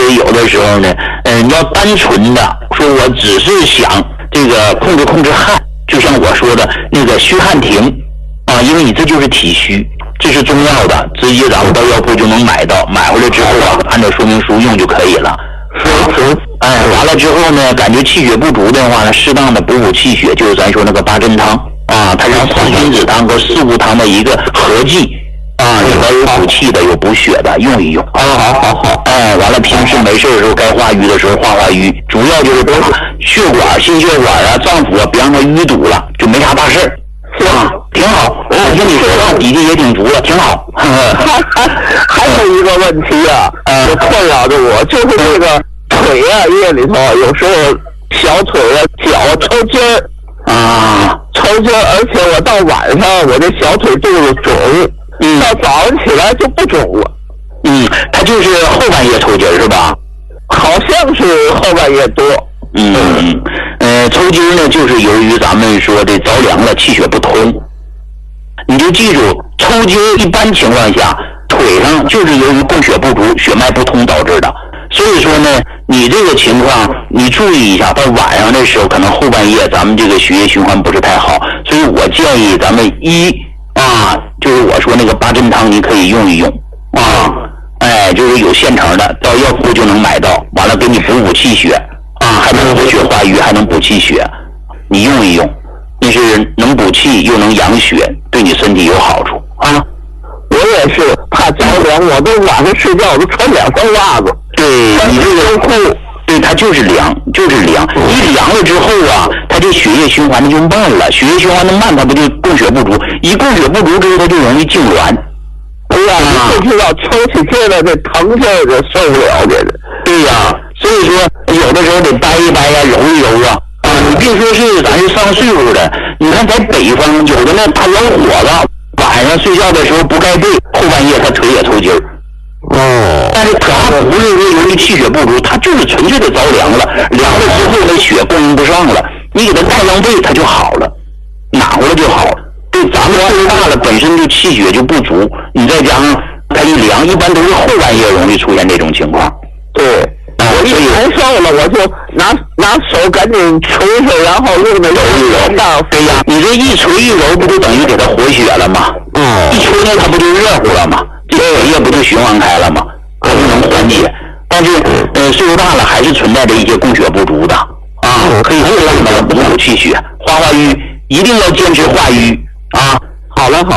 以有的时候呢，你要单纯的说我只是想这个控制汗，就像我说的那个虚汗停啊，因为你这就是体虚，这是中药的，直接咱们到药铺就能买到，买回来之后啊，按照说明书用就可以了。完了之后呢，感觉气血不足的话呢，适当的补气血，就是咱说那个八珍汤啊，它是四君子汤和四物汤的一个合剂啊，里边有补气的，有补血的，用一用。好。完了平时没事的时候该化瘀的时候化瘀，主要就是把血管、心血管啊、脏腑啊别让它淤堵了，就没啥大事儿，是吧？挺好。我听你说话底气也挺足了，挺好。 还有一个问题啊，困扰着我，就是这个腿啊，夜里头有时候小腿啊、脚抽筋儿啊，而且我到晚上我这小腿肚子肿，到早上起来就不肿了。 它就是后半夜抽筋是吧？ 好像是后半夜多。 抽筋呢，就是由于咱们说这着凉了，气血不通。你就记住，抽筋一般情况下腿上就是由于供血不足、血脉不通导致的。所以说呢，你这个情况你注意一下，到晚上的时候可能后半夜咱们这个血液循环不是太好，所以我建议咱们就是我说那个八珍汤你可以用一用啊。就是有现成的，到药铺就能买到，完了给你补气血啊，还能活血化瘀，还能补气血，你用一用，那是能补气又能养血，对你身体有好处啊。 我也是怕着凉，我都晚上睡觉我都穿2双袜子。 对，你这个裤，对，它就是凉，一凉了之后啊，它这血液循环就慢了，血液循环的慢，它不就供血不足？一供血不足之后，它就容易痉挛。 你这要抽起劲来，这疼劲儿就受不了这个。 对呀，所以说有的时候得掰一掰呀，揉一揉啊。你别说是咱是上岁数的，你看在北方有的那他老火了，晚上睡觉的时候不盖被，后半夜他腿也抽筋儿。但是他不是说由于气血不足，他就是纯粹的着凉了，凉了之后那血供应不上了，你给他盖上被，他就好了，暖和了就好了。对，咱们岁数大了，本身就气血就不足，你再加上它一凉，一般都是后半夜容易出现这种情况。 对，我一难受了，我就拿手赶紧捶捶，然后用那揉一揉。 对呀，你这一捶一揉，不就等于给它活血了吗？一捶呢，它不就热乎了吗？这血液不就循环开了吗？它就能缓解。但是岁数大了，还是存在着一些供血不足的啊，可以适当的补气血，化瘀，一定要坚持化瘀。 好了，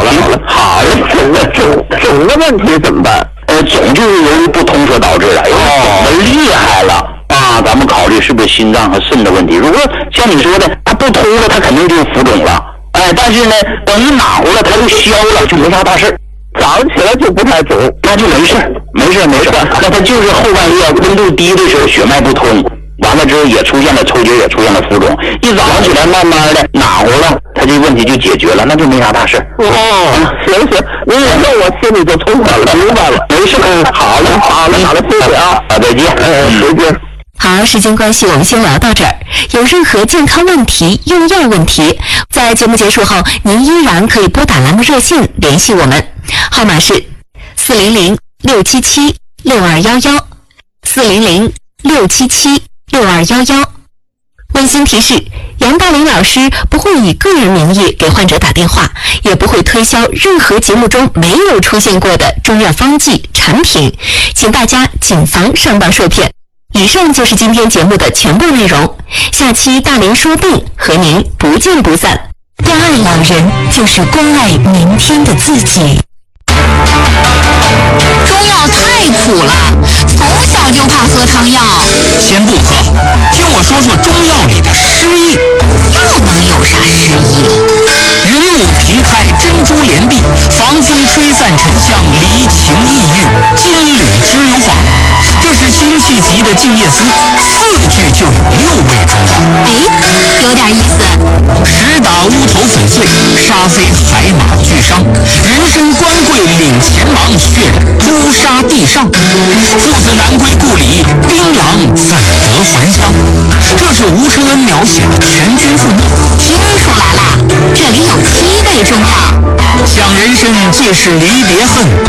肿的问题怎么办？ 肿就是由于不通所导致的，肿的厉害了啊，咱们考虑是不是心脏和肾的问题。如果像你说的，它不通了，它肯定就浮肿了。但是呢，等你暖和了，它就消了，就没啥大事。 早上起来就不太肿， 那就没事。那它就是后半夜温度低的时候血脉不通，完了之后也出现了抽筋，也出现了浮肿。一早上起来慢慢的暖和了，它这问题就解决了，那就没啥大事。 行，您一说我心里就通畅了，明白了。 没事。好了， 谢谢啊。 好，再见。 再见。 好，时间关系，我们先聊到这儿。有任何健康问题、用药问题，在节目结束后，您依然可以拨打栏目热线联系我们，号码是400-677-6211，400-677-6211。温馨提示：杨大林老师不会以个人名义给患者打电话，也不会推销任何节目中没有出现过的中药方剂产品，请大家谨防上当受骗。以上就是今天节目的全部内容，下期大林说病和您不见不散。关爱老人就是关爱明天的自己。 中药太苦了，从小就怕喝汤药。 先不喝，听我说说中药里的诗意。 又能有啥诗意？ 云母皮开，珍珠连璧，防风吹散沉香，离情抑郁，金缕织油坊。这是辛弃疾的《静夜思》，4句就有6味中药。 有点意思。 石打乌头粉碎，杀飞海马俱伤。人参官贵领前忙，血朱砂地上。父子难归故里，槟榔怎得还乡？这是吴承恩描写的全军覆没。 听出来了，这里有7味中药。 想人生皆是离别恨，